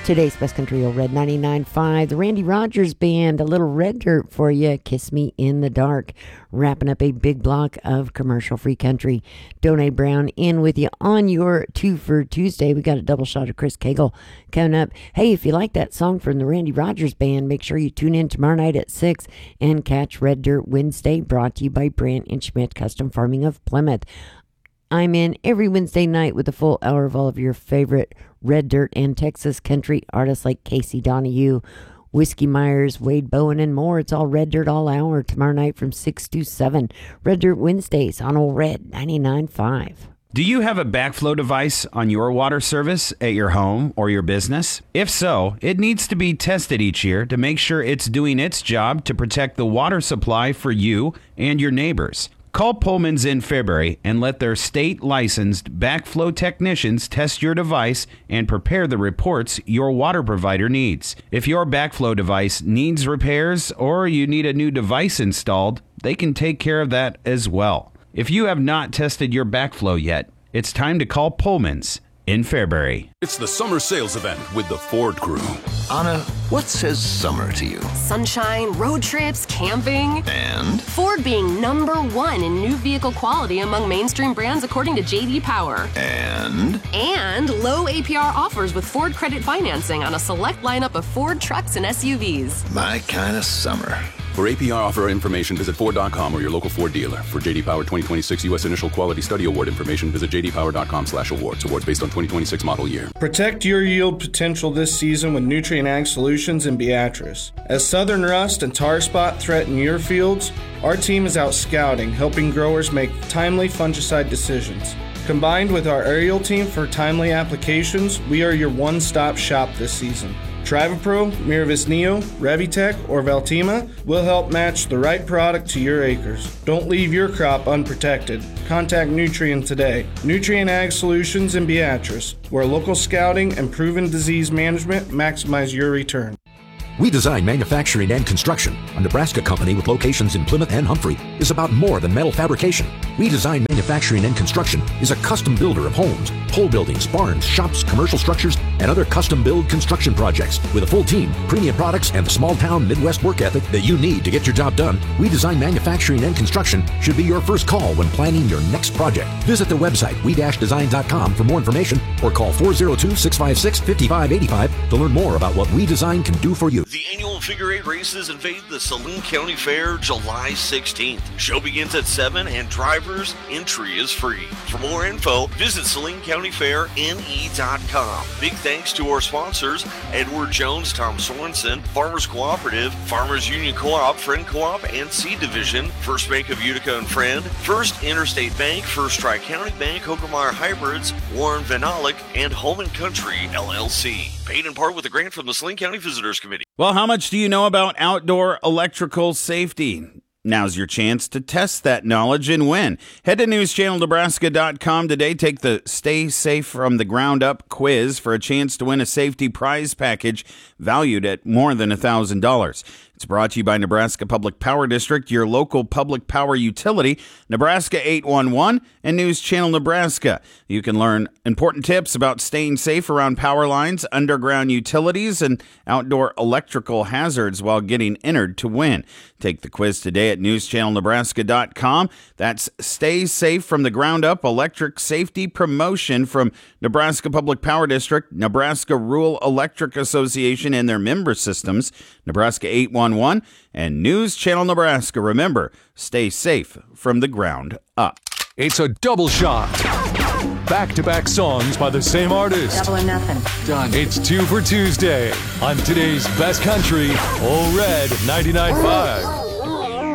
Today's Best Country Old Red 99.5. The Randy Rogers Band, a little red dirt for you. Kiss Me in the Dark. Wrapping up a big block of commercial-free country. Donnie Brown in with you on your 2 for Tuesday. We got a double shot of Chris Cagle coming up. Hey, if you like that song from the Randy Rogers Band, make sure you tune in tomorrow night at 6 and catch Red Dirt Wednesday, brought to you by Brandt and Schmidt Custom Farming of Plymouth. I'm in every Wednesday night with a full hour of all of your favorite red dirt and Texas country artists like Casey Donahue, Whiskey Myers, Wade Bowen, and more. It's all Red Dirt all hour tomorrow night from 6 to 7. Red Dirt Wednesdays on Old Red 99.5. Do you have a backflow device on your water service at your home or your business? If so, it needs to be tested each year to make sure it's doing its job to protect the water supply for you and your neighbors. Call Pullman's in February and let their state-licensed backflow technicians test your device and prepare the reports your water provider needs. If your backflow device needs repairs or you need a new device installed, they can take care of that as well. If you have not tested your backflow yet, it's time to call Pullman's in February. It's the summer sales event with the Ford Crew. Anna, what says summer to you? Sunshine, road trips, camping. And? Ford being #1 in new vehicle quality among mainstream brands according to J.D. Power. And? And low APR offers with Ford credit financing on a select lineup of Ford trucks and SUVs. My kind of summer. For APR offer information, visit Ford.com or your local Ford dealer. For J.D. Power 2026 U.S. Initial Quality Study Award information, visit jdpower.com/awards. Awards based on 2026 model year. Protect your yield potential this season with Nutrien Ag Solutions and Beatrice. As southern rust and tar spot threaten your fields, our team is out scouting, helping growers make timely fungicide decisions. Combined with our aerial team for timely applications, we are your one-stop shop this season. Trivapro, Miravis Neo, Revitec, or Valtima will help match the right product to your acres. Don't leave your crop unprotected. Contact Nutrien today. Nutrien Ag Solutions in Beatrice, where local scouting and proven disease management maximize your return. We Design Manufacturing and Construction, a Nebraska company with locations in Plymouth and Humphrey, is about more than metal fabrication. We Design Manufacturing and Construction is a custom builder of homes, pole buildings, barns, shops, commercial structures, and other custom build construction projects. With a full team, premium products, and the small town Midwest work ethic that you need to get your job done, We Design Manufacturing and Construction should be your first call when planning your next project. Visit their website, we-design.com, for more information, or call 402-656-5585 to learn more about what We Design can do for you. The annual Figure 8 races invade the Saline County Fair July 16th. Show begins at 7 and drivers entry is free. For more info, visit SalineCountyFairNE.com. Big thanks to our sponsors, Edward Jones, Tom Sorensen, Farmers Cooperative, Farmers Union Co-op, Friend Co-op, and Seed Division, First Bank of Utica and Friend, First Interstate Bank, First Tri-County Bank, Hoegemeyer Hybrids, Warren Van Alec, and Home and Country, LLC. Paid in part with a grant from the Saline County Visitors Committee. Well, how much do you know about outdoor electrical safety? Now's your chance to test that knowledge and win. Head to newschannelnebraska.com today. Take the Stay Safe from the Ground Up quiz for a chance to win a safety prize package valued at more than $1,000. It's brought to you by Nebraska Public Power District, your local public power utility, Nebraska 811, and News Channel Nebraska. You can learn important tips about staying safe around power lines, underground utilities, and outdoor electrical hazards while getting entered to win. Take the quiz today at newschannelnebraska.com. That's Stay Safe from the Ground Up electric safety promotion from Nebraska Public Power District, Nebraska Rural Electric Association and their member systems, Nebraska 811, and News Channel Nebraska. Remember, stay safe from the ground up. It's a double shot. Back-to-back songs by the same artist. Double or nothing. Done. It's 2 for Tuesday on today's Best Country, Old Red 99.5.